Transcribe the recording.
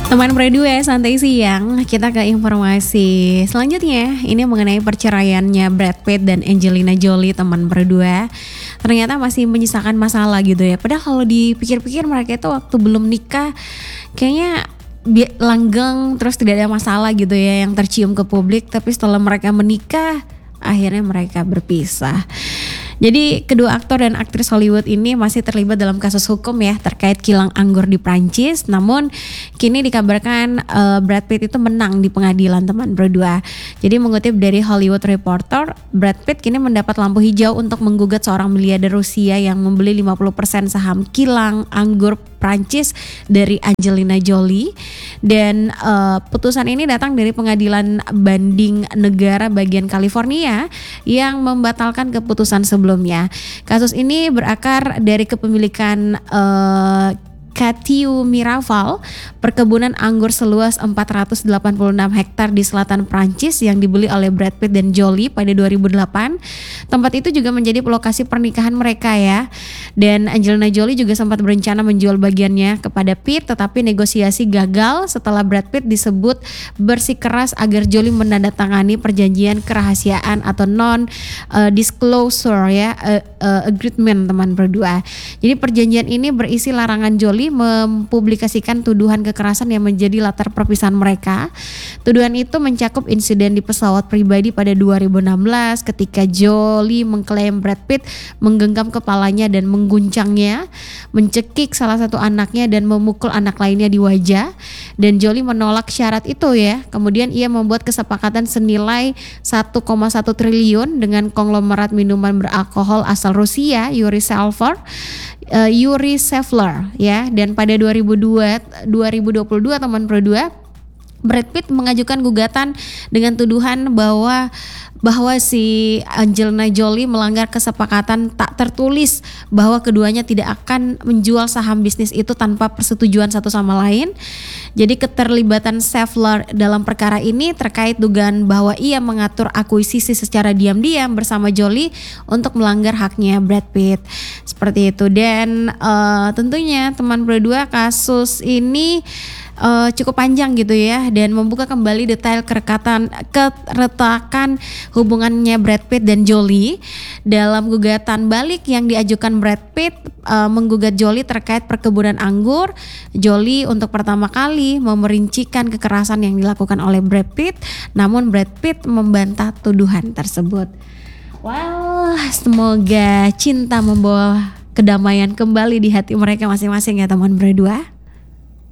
Teman berdua santai siang, kita ke informasi selanjutnya. Ini mengenai perceraiannya Brad Pitt dan Angelina Jolie, teman berdua. Ternyata masih menyisakan masalah gitu ya. Padahal kalau dipikir-pikir mereka itu waktu belum nikah kayaknya langgeng, terus tidak ada masalah gitu ya yang tercium ke publik. Tapi setelah mereka menikah, akhirnya mereka berpisah. Jadi kedua aktor dan aktris Hollywood ini masih terlibat dalam kasus hukum ya terkait kilang anggur di Prancis. Namun kini dikabarkan Brad Pitt itu menang di pengadilan, teman berdua. Jadi mengutip dari Hollywood Reporter, Brad Pitt kini mendapat lampu hijau untuk menggugat seorang miliarder Rusia yang membeli 50% saham kilang anggur Prancis dari Angelina Jolie. Dan putusan ini datang dari pengadilan banding negara bagian California yang membatalkan keputusan sebelumnya. Kasus ini berakar dari kepemilikan Cateau Miraval, perkebunan anggur seluas 486 hektar di selatan Prancis yang dibeli oleh Brad Pitt dan Jolie pada 2008. Tempat itu juga menjadi lokasi pernikahan mereka ya. Dan Angelina Jolie juga sempat berencana menjual bagiannya kepada Pitt, tetapi negosiasi gagal setelah Brad Pitt disebut bersikeras agar Jolie menandatangani perjanjian kerahasiaan atau non-disclosure ya, agreement, teman berdua. Jadi perjanjian ini berisi larangan Jolie mempublikasikan tuduhan kekerasan yang menjadi latar perpisahan mereka. Tuduhan itu mencakup insiden di pesawat pribadi pada 2016 ketika Jolie mengklaim Brad Pitt menggenggam kepalanya dan mengguncangnya, mencekik salah satu anaknya dan memukul anak lainnya di wajah. Dan Jolie menolak syarat itu ya. Kemudian ia membuat kesepakatan senilai 1,1 triliun dengan konglomerat minuman beralkohol asal Rusia, Yuri Shevler ya. Dan pada 2022 teman berdua, Brad Pitt mengajukan gugatan dengan tuduhan bahwa si Angelina Jolie melanggar kesepakatan tak tertulis bahwa keduanya tidak akan menjual saham bisnis itu tanpa persetujuan satu sama lain. Jadi keterlibatan Shevler dalam perkara ini terkait dugaan bahwa ia mengatur akuisisi secara diam-diam bersama Jolie untuk melanggar haknya Brad Pitt. Seperti itu. Dan tentunya teman berdua, kasus ini cukup panjang gitu ya, dan membuka kembali detail keretakan hubungannya Brad Pitt dan Jolie. Dalam gugatan balik yang diajukan, Brad Pitt menggugat Jolie terkait perkebunan anggur. Jolie untuk pertama kali memerincikan kekerasan yang dilakukan oleh Brad Pitt, namun Brad Pitt membantah tuduhan tersebut. Well, semoga cinta membawa kedamaian kembali di hati mereka masing-masing ya teman berdua.